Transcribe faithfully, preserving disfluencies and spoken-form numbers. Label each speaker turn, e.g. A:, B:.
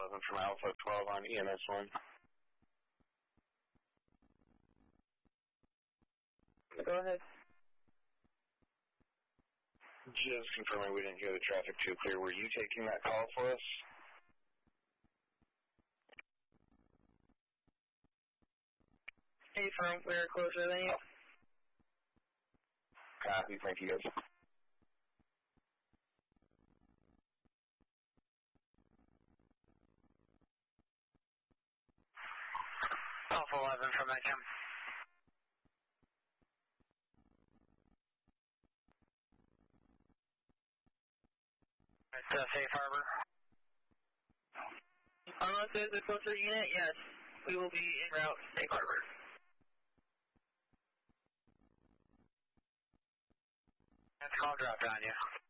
A: eleven from Alpha twelve on E M S one.
B: Go ahead.
A: Just confirming we didn't hear the traffic too clear. Were you taking that call for us?
B: Hey, firm, we're closer than you.
A: Copy, thank you guys.
C: Alpha eleven from I C A M. It's uh, Safe Harbor.
B: Unless there's a closer unit, yes, we will be en route Safe Harbor.
C: That's call dropped on you.